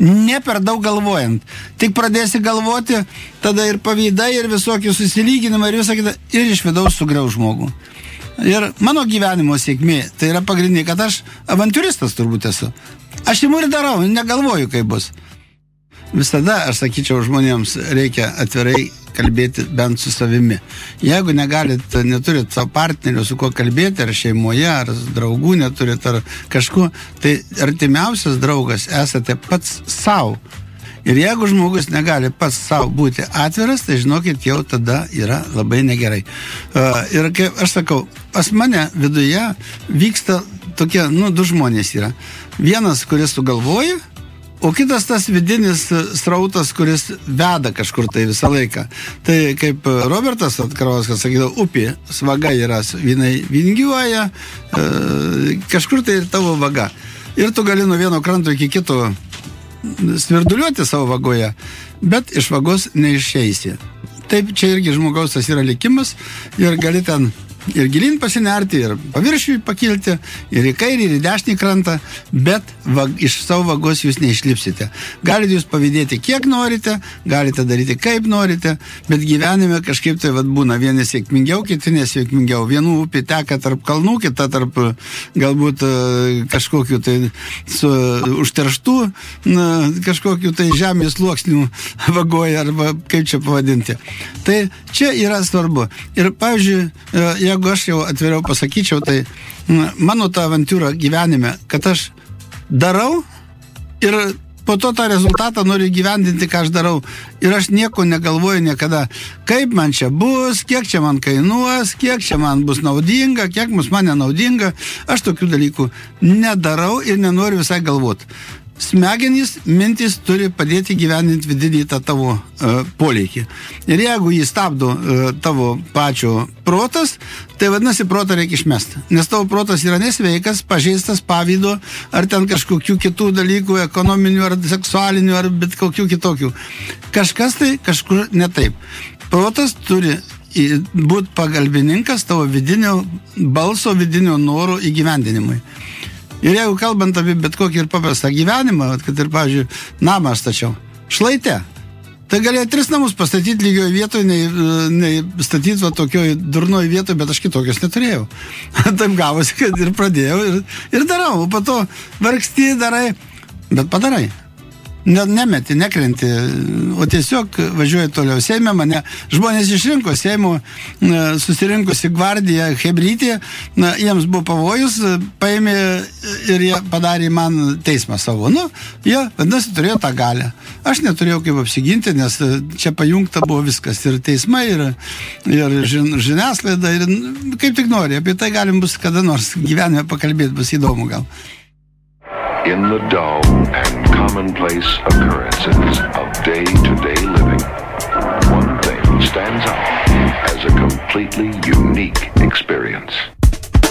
Ne per daug galvojant. Tik pradėsi galvoti, tada ir pavyzdai, ir visokie susilyginimai, ir visą kitą, ir iš vidaus sugriaus žmogų. Ir mano gyvenimo sėkmė, tai yra pagrindinė, kad aš avantiūristas turbūt esu. Aš imu ir darau, negalvoju, kaip bus. Visada, aš sakyčiau, žmonėms reikia atvirai kalbėti bent su savimi. Jeigu neturit savo partnerio, su kuo kalbėti, ar šeimoje, ar draugų neturit, ar kažkuo, tai artimiausias draugas esate pats savo. Ir jeigu žmogus negali pats savo būti atviras, tai žinokit, jau tada yra labai negerai. Ir kaip aš sakau, pas mane viduje vyksta tokie, du žmonės yra. Vienas, kuris sugalvoja, o kitas tas vidinis srautas, kuris veda kažkur tai visą laiką. Tai kaip Robertas Atkrauskas sakydavo, upė, svaga yra, jinai vingiuoja, kažkur tai ir tavo vaga. Ir tu gali nuo vieno kranto iki kito svirduliuoti savo vagoje, bet iš vagos neišeisi. Taip, čia irgi žmogaus tas yra likimas ir gali ten ir gilin pasinerti, ir paviršiui pakilti, ir į kairį, ir į dešinį krantą, bet iš savo vagos jūs neišlipsite. Galite jūs pavydėti kiek norite, galite daryti kaip norite, bet gyvenime kažkaip tai būna vieni sėkmingiau, kiti nesėkmingiau. Vienų upė teka tarp kalnų, kita tarp galbūt kažkokių tai užterštų kažkokių tai žemės sluoksnių vagoje, arba kaip čia pavadinti. Tai čia yra svarbu. Ir pavyzdžiui, jeigu aš jau atviriau pasakyčiau, tai mano ta avantūra gyvenime, kad aš darau ir po to tą rezultatą noriu gyvendinti, ką aš darau. Ir aš nieko negalvoju niekada, kaip man čia bus, kiek čia man kainuos, kiek čia man bus naudinga, kiek man nenaudinga. Aš tokių dalykų nedarau ir nenoriu visai galvoti. Smegenys, mintis turi padėti gyveninti vidinį tą tavo poleikį. Ir jeigu jį stabdo tavo pačio protas, tai vadinasi, protą reikia išmesti. Nes tavo protas yra nesveikas, pažeistas pavydo, ar ten kažkokių kitų dalykų, ekonominių, ar seksualinių, ar bet kokių kitokių. Kažkas tai kažkur ne taip. Protas turi būti pagalbininkas tavo vidinio balso, vidinio noro įgyvendinimui. Ir jeigu kalbant apie bet kokį ir paprastą gyvenimą, kad ir, pavyzdžiui, namą aš stačiau, šlaite, tai galėjau 3 namus pastatyti lygioje vietoje, nei statyti tokioje durnoje vietoje, bet aš kitokios neturėjau. Taip gavosi, kad ir pradėjau ir darau, o po to vargsti, darai, bet padarai. Nemeti, nekrenti, o tiesiog važiuoja toliau. Seime mane žmonės išrinko, Seimo susirinkusi gvardija Hebrytė, jiems buvo pavojus, paėmė ir jie padarė man teismą savo. Jie, vadinasi, turėjo tą galę. Aš neturėjau kaip apsiginti, nes čia pajungta buvo viskas, ir teismai, ir žiniasklaida, ir kaip tik nori. Apie tai galim bus kada nors gyvenime pakalbėti, bus įdomu gal. In the dull and commonplace occurrences of day-to-day living,